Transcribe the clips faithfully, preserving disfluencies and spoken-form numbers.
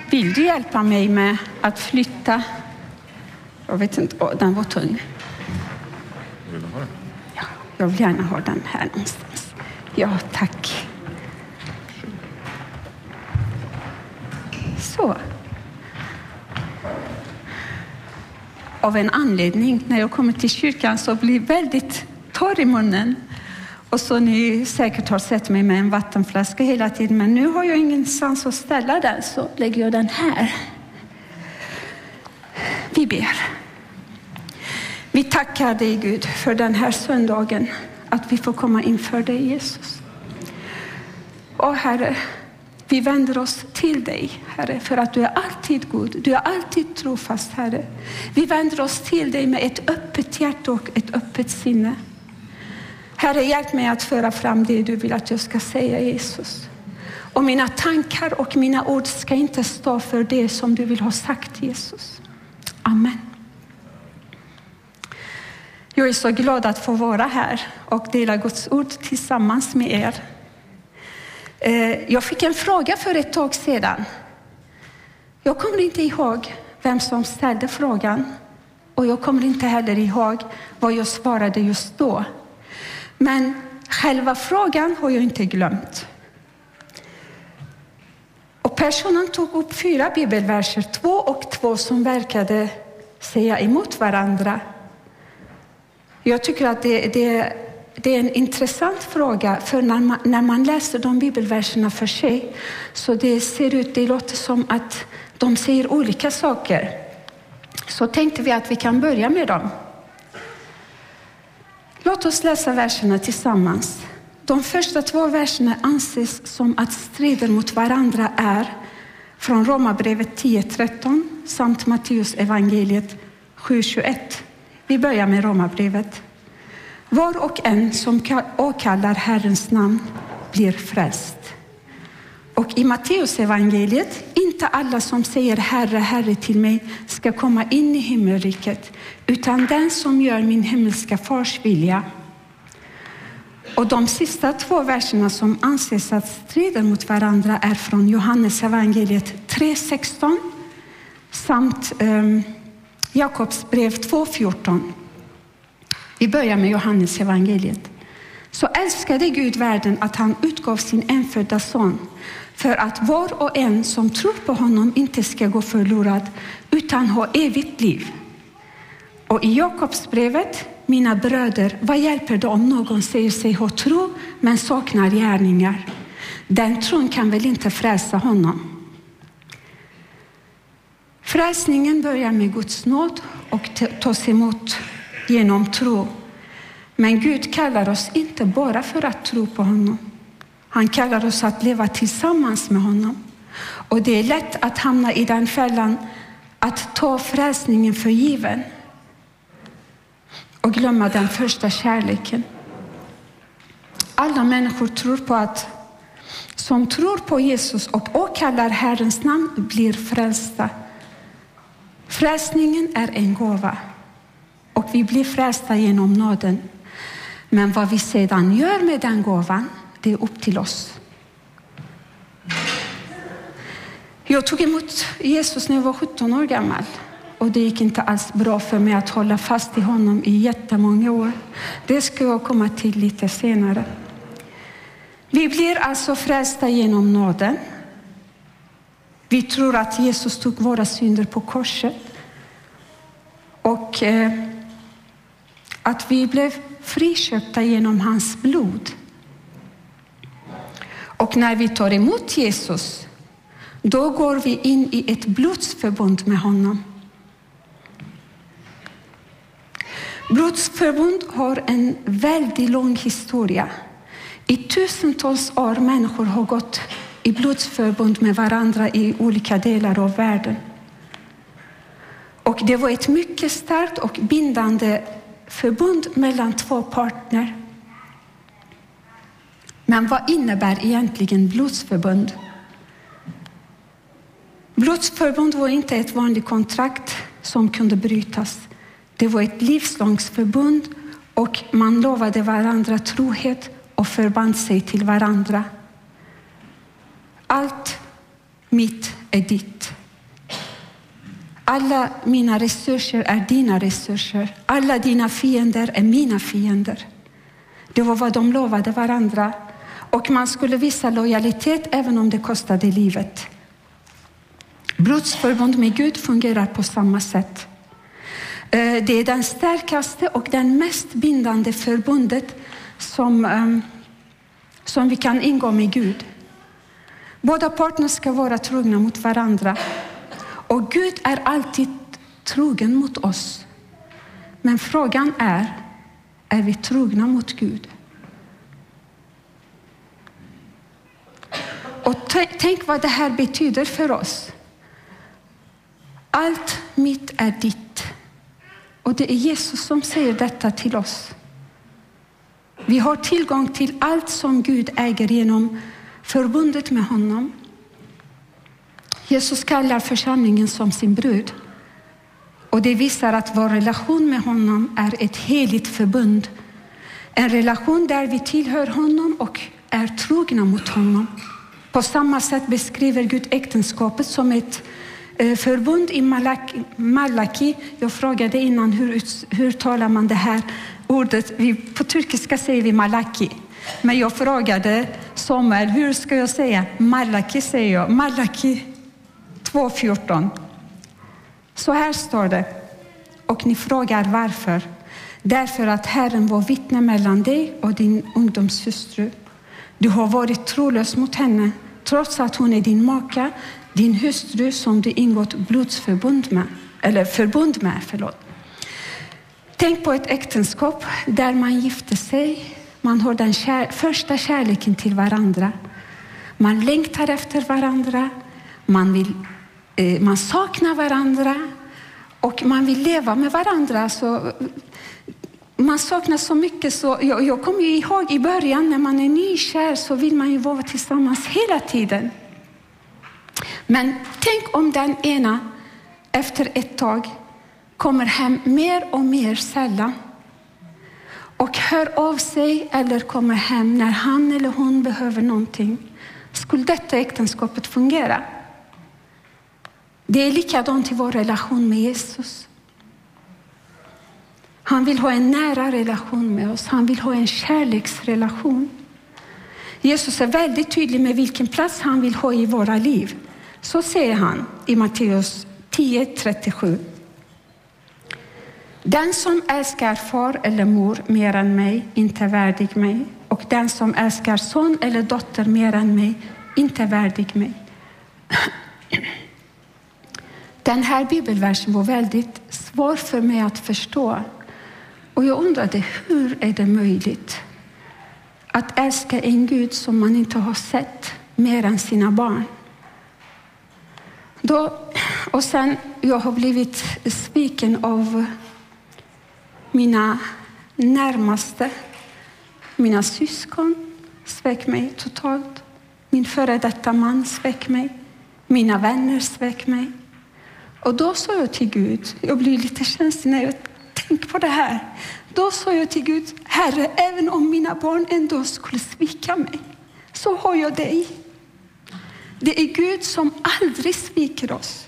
Vill du hjälpa mig med att flytta? Jag vet inte, åh, den var tung. Vill du ha den? Ja, jag vill gärna ha den här någonstans. Ja, tack. Så. Av en anledning, när jag kommer till kyrkan så blir jag väldigt torr i munnen. Och så ni säkert har sett mig med en vattenflaska hela tiden. Men nu har jag ingenstans att ställa den, så lägger jag den här. Vi ber. Vi tackar dig, Gud, för den här söndagen. Att vi får komma inför dig, Jesus. Och Herre, vi vänder oss till dig, Herre, för att du är alltid god. Du är alltid trofast, Herre. Vi vänder oss till dig med ett öppet hjärta och ett öppet sinne. Herre, hjälp mig att föra fram det du vill att jag ska säga, Jesus. Och mina tankar och mina ord ska inte stå för det som du vill ha sagt, Jesus. Amen. Jag är så glad att få vara här och dela Guds ord tillsammans med er. Jag fick en fråga för ett tag sedan. Jag kommer inte ihåg vem som ställde frågan. Och jag kommer inte heller ihåg vad jag svarade just då. Men själva frågan har jag inte glömt. Och personen tog upp fyra bibelverser, två och två, som verkade säga emot varandra. Jag tycker att det, det, det är en intressant fråga, för när man, när man läser de bibelverserna för sig så det ser ut, det låter som att de säger olika saker. Så tänkte vi att vi kan börja med dem. Låt oss läsa verserna tillsammans. De första två verserna anses som att strider mot varandra är från Romarbrevet tio tretton samt Matteus evangeliet sju tjugoett. Vi börjar med Romarbrevet. Var och en som åkallar Herrens namn blir frälst. Och i Matteus evangeliet, inte alla som säger Herre, Herre till mig ska komma in i himmelriket, utan den som gör min himmelska fars vilja. Och de sista två verserna som anses att strida mot varandra är från Johannes evangeliet tre sexton samt um, Jakobs brev två fjorton. Vi börjar med Johannes evangeliet. Så älskade Gud världen att han utgav sin enfödda son, för att var och en som tror på honom inte ska gå förlorad utan ha evigt liv. Och i Jakobs brevet, mina bröder, vad hjälper det om någon säger sig ha tro men saknar gärningar? Den tron kan väl inte frälsa honom. Frälsningen börjar med Guds nåd och tas emot genom tro. Men Gud kallar oss inte bara för att tro på honom. Han kallar oss att leva tillsammans med honom. Och det är lätt att hamna i den fällan att ta frälsningen för given och glömma den första kärleken. Alla människor tror på att, som tror på Jesus och åkallar Herrens namn blir frälsta. Frälsningen är en gåva och vi blir frälsta genom nåden. Men vad vi sedan gör med den gåvan, det är upp till oss. Jag tog emot Jesus när jag var sjutton år gammal. Och det gick inte alls bra för mig att hålla fast i honom i jättemånga år. Det ska jag komma till lite senare. Vi blir alltså frälsta genom nåden. Vi tror att Jesus tog våra synder på korset. Och eh, att vi blev friköpta genom hans blod. Och när vi tar emot Jesus, då går vi in i ett blodsförbund med honom. Blodsförbund har en väldigt lång historia. I tusentals år människor har gått i blodsförbund med varandra i olika delar av världen. Och det var ett mycket starkt och bindande förbund mellan två partner. Men vad innebär egentligen blodsförbund? Blodsförbund var inte ett vanligt kontrakt som kunde brytas. Det var ett livslångt förbund och man lovade varandra trohet och förband sig till varandra. Allt mitt är ditt. alla mina resurser är dina resurser. Alla dina fiender är mina fiender. Det var vad de lovade varandra. Och man skulle visa lojalitet även om det kostade livet. Blodsförbund med Gud fungerar på samma sätt. Det är den starkaste och den mest bindande förbundet som, som vi kan ingå med Gud. Båda parterna ska vara trogna mot varandra. Och Gud är alltid trogen mot oss. Men frågan är, är vi trogna mot Gud? Och t- tänk vad det här betyder för oss. Allt mitt är ditt. Och det är Jesus som säger detta till oss. Vi har tillgång till allt som Gud äger genom förbundet med honom. Jesus kallar församlingen som sin brud. Och det visar att vår relation med honom är ett heligt förbund. En relation där vi tillhör honom och är trogna mot honom. På samma sätt beskriver Gud äktenskapet som ett eh, förbund i Malaki, Malaki. Jag frågade innan hur, hur talar man det här ordet. Vi, på turkiska säger vi Malaki. Men jag frågade Samuel, hur ska jag säga? Malaki säger jag. Malaki två fjorton. Så här står det. Och ni frågar varför. Därför att Herren var vittne mellan dig och din ungdomshustru. Du har varit trolös mot henne, trots att hon är din maka, din hustru som du ingått blodsförbund med. Eller förbund med, förlåt. Tänk på ett äktenskap där man gifter sig. Man har den kär, första kärleken till varandra. Man längtar efter varandra. Man, vill, eh, man saknar varandra. Och man vill leva med varandra. Så man saknar så mycket. Så jag, jag kommer ihåg i början när man är nykär så vill man ju vara tillsammans hela tiden. Men tänk om den ena efter ett tag kommer hem mer och mer sällan. Och hör av sig eller kommer hem när han eller hon behöver någonting. Skulle detta äktenskapet fungera? Det är likadant i vår relation med Jesus. Han vill ha en nära relation med oss. Han vill ha en kärleksrelation. Jesus är väldigt tydlig med vilken plats han vill ha i våra liv. Så säger han i Matteus tio trettiosju. Den som älskar far eller mor mer än mig, inte värdig mig. Och den som älskar son eller dotter mer än mig, inte värdig mig. Den här bibelversen var väldigt svår för mig att förstå. Och jag undrade, hur är det möjligt att älska en Gud som man inte har sett mer än sina barn? Då, och sen jag har blivit sviken av mina närmaste. Mina syskon svek mig totalt. Min före detta man svek mig. Mina vänner svek mig. Och då sa jag till Gud, jag blir lite känslig när jag tänker på det här. Då sa jag till Gud, Herre, även om mina barn ändå skulle svika mig, så har jag dig. Det är Gud som aldrig sviker oss.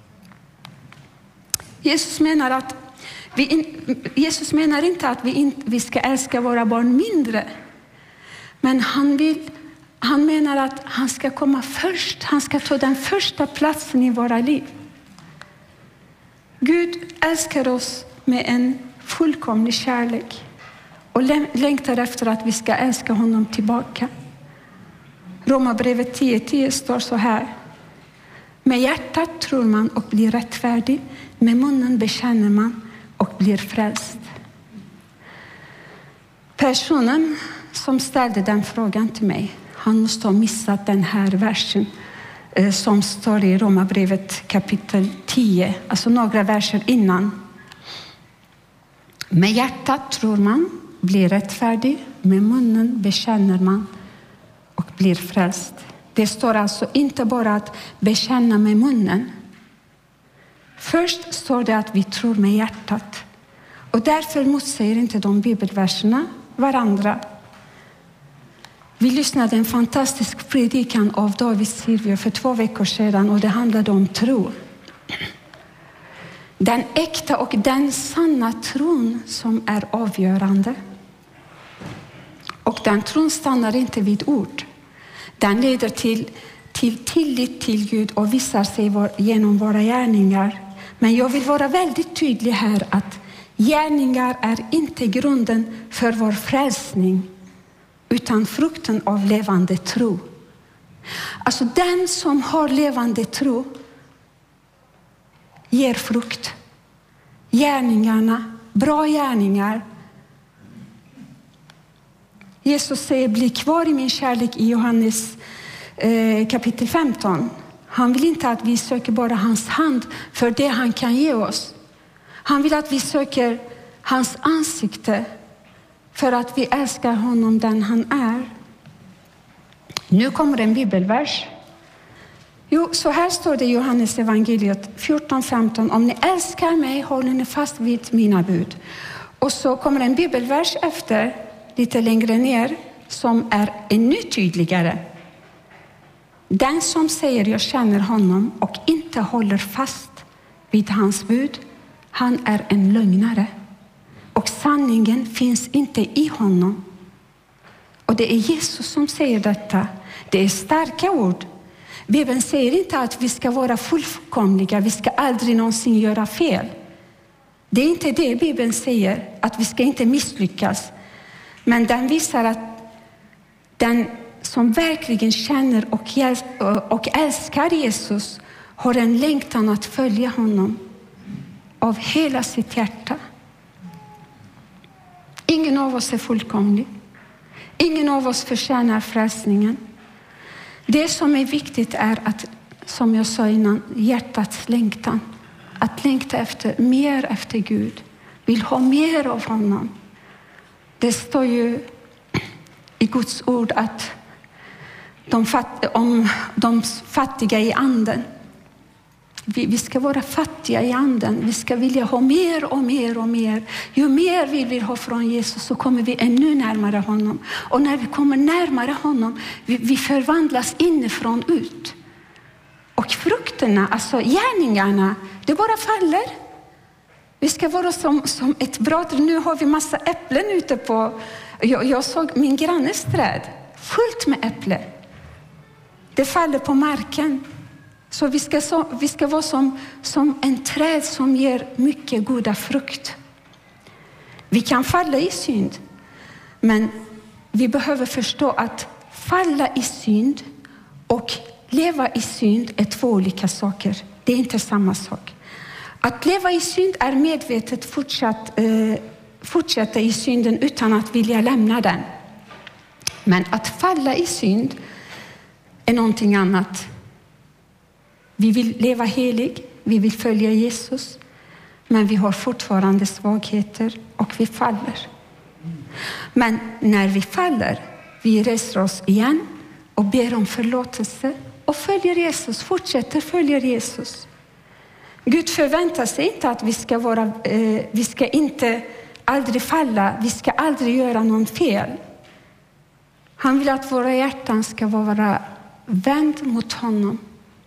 Jesus menar att vi in, Jesus menar inte att vi, in, vi ska älska våra barn mindre. Men han, vill, han menar att han ska komma först. Han ska ta den första platsen i våra liv. Gud älskar oss med en fullkomlig kärlek. Och längtar efter att vi ska älska honom tillbaka. Romarbrevet tio tio står så här. Med hjärtat tror man och blir rättfärdig. Med munnen bekänner man och blir frälst. Personen som ställde den frågan till mig, han måste ha missat den här versen eh, som står i Romarbrevet kapitel tio, alltså några verser innan. Med hjärtat tror man, blir rättfärdig, med munnen bekänner man och blir frälst. Det står alltså inte bara att bekänna med munnen. Först står det att vi tror med hjärtat. Och därför motsäger inte de bibelverserna varandra. Vi lyssnade en fantastisk predikan av David Silvio för två veckor sedan och det handlade om tro. Den äkta och den sanna tron som är avgörande. Och den tron stannar inte vid ord. Den leder till, till tillit till Gud och visar sig var, genom våra gärningar. Men jag vill vara väldigt tydlig här att gärningar är inte grunden för vår frälsning, utan frukten av levande tro. Alltså den som har levande tro ger frukt. Gärningarna, bra gärningar. Jesus säger, bli kvar i min kärlek i Johannes eh, kapitel femton. Han vill inte att vi söker bara hans hand för det han kan ge oss. Han vill att vi söker hans ansikte för att vi älskar honom den han är. Nu kommer en bibelvers. Jo, så här står det i Johannes evangeliet fjorton femton. Om ni älskar mig håller ni fast vid mina bud. Och så kommer en bibelvers efter, lite längre ner, som är ännu tydligare. Den som säger jag känner honom och inte håller fast vid hans bud, han är en lögnare. Och sanningen finns inte i honom. Och det är Jesus som säger detta. Det är starka ord. Bibeln säger inte att vi ska vara fullkomliga. Vi ska aldrig någonsin göra fel. Det är inte det Bibeln säger. Att vi ska inte misslyckas. Men den visar att den som verkligen känner och, och älskar Jesus har en längtan att följa honom av hela sitt hjärta. Ingen av oss är fullkomlig. Ingen av oss förtjänar frälsningen. Det som är viktigt är att, som jag sa innan, hjärtats längtan. Att längta efter mer efter Gud. Vill ha mer av honom. Det står ju i Guds ord att de fatt, om de fattiga i anden. Vi, vi ska vara fattiga i anden. Vi ska vilja ha mer och mer och mer. Ju mer vi vill ha från Jesus så kommer vi ännu närmare honom. Och när vi kommer närmare honom, vi, vi förvandlas inifrån ut. Och frukterna, alltså gärningarna, det bara faller. Vi ska vara som, som ett bra träd. Nu har vi massa äpplen ute på. Jag, jag såg min grannes träd fullt med äpplen. Det faller på marken. Så vi ska, så, vi ska vara som, som en träd som ger mycket goda frukt. Vi kan falla i synd. Men vi behöver förstå att falla i synd och leva i synd är två olika saker. Det är inte samma sak. Att leva i synd är medvetet fortsatt, eh, fortsätta i synden utan att vilja lämna den. Men att falla i synd är någonting annat. Vi vill leva helig, vi vill följa Jesus, men vi har fortfarande svagheter och vi faller. Men när vi faller, vi reser oss igen och ber om förlåtelse och följer Jesus, fortsätter följa Jesus. Gud förväntar sig inte att vi ska vara, eh, vi ska inte aldrig falla, vi ska aldrig göra någon fel. Han vill att våra hjärtan ska vara vänd mot honom.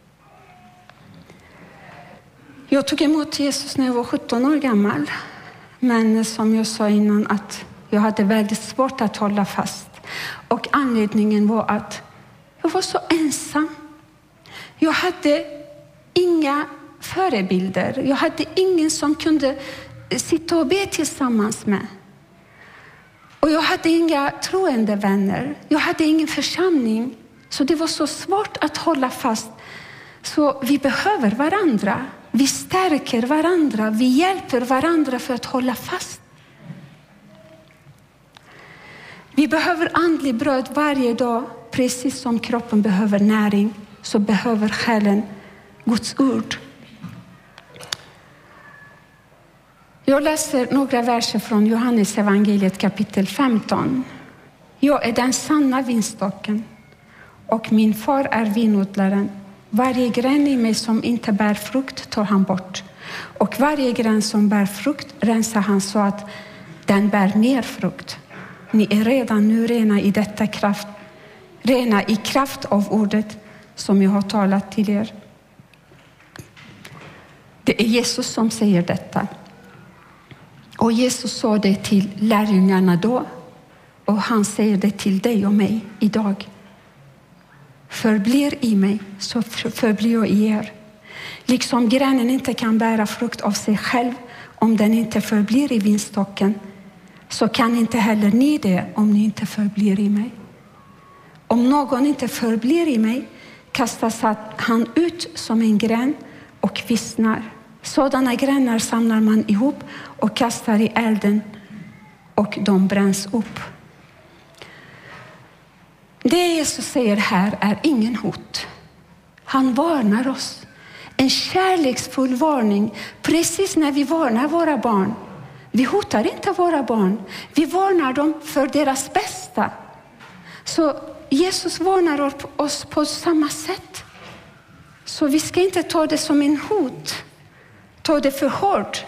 Jag tog emot Jesus när jag var sjutton år gammal. Men som jag sa innan att jag hade väldigt svårt att hålla fast. Och anledningen var att jag var så ensam. Jag hade inga förebilder. Jag hade ingen som kunde sitta och be tillsammans med. Och jag hade inga troende vänner. Jag hade ingen församling. Så det var så svårt att hålla fast. Så vi behöver varandra. Vi stärker varandra. Vi hjälper varandra för att hålla fast. Vi behöver andlig bröd varje dag. Precis som kroppen behöver näring så behöver själen Guds ord. Jag läser några verser från Johannes evangeliet kapitel femton. Jag är den sanna vinstocken och min far är vinodlaren. Varje gren i mig som inte bär frukt tar han bort. Och varje gren som bär frukt rensar han så att den bär mer frukt. Ni är redan nu rena i detta kraft, rena i kraft av ordet som jag har talat till er. Det Det är Jesus som säger detta. Och Jesus sa det till lärjungarna då. Och han säger det till dig och mig idag. Förblir i mig så förblir jag i er. Liksom grenen inte kan bära frukt av sig själv om den inte förblir i vinstocken, så kan inte heller ni det om ni inte förblir i mig. Om någon inte förblir i mig kastas han ut som en gren och vissnar. Sådana grenar samlar man ihop och kastar i elden och de bränns upp. Det Jesus säger här är ingen hot. Han varnar oss. En kärleksfull varning, precis när vi varnar våra barn. Vi hotar inte våra barn. Vi varnar dem för deras bästa. Så Jesus varnar oss på samma sätt. Så vi ska inte ta det som en hot. Ta det för hårt.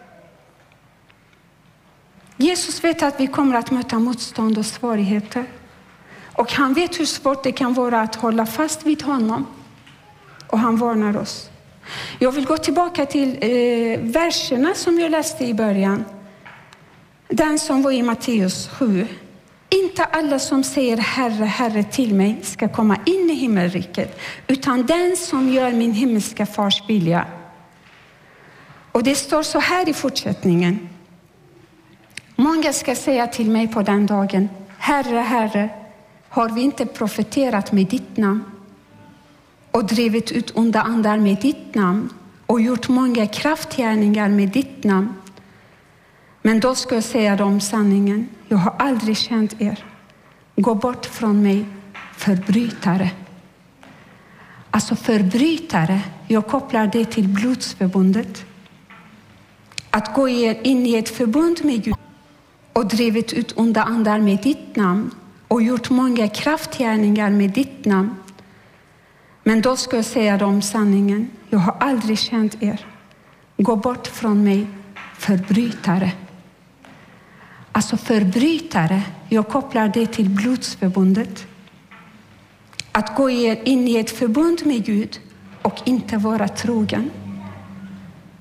Jesus vet att vi kommer att möta motstånd och svårigheter. Och han vet hur svårt det kan vara att hålla fast vid honom. Och han varnar oss. Jag vill gå tillbaka till eh, verserna som jag läste i början. Den som var i Matteus sju. Inte alla som säger Herre, Herre till mig ska komma in i himmelriket, utan den som gör min himmelska fars vilja. Och det står så här i fortsättningen. Många ska säga till mig på den dagen: Herre, Herre, har vi inte profeterat med ditt namn och drivit ut onda andar med ditt namn och gjort många kraftgärningar med ditt namn? Men då ska jag säga dem sanningen: jag har aldrig känt er. Gå bort från mig, förbrytare. Alltså förbrytare, jag kopplar det till blodsförbundet. Att gå in i ett förbund med Gud och drivit ut onda andar med ditt namn och gjort många kraftgärningar med ditt namn. Men då ska jag säga dem sanningen: jag har aldrig känt er. Gå bort från mig, förbrytare. Alltså förbrytare, jag kopplar det till blodsförbundet. Att gå in i ett förbund med Gud och inte vara trogen.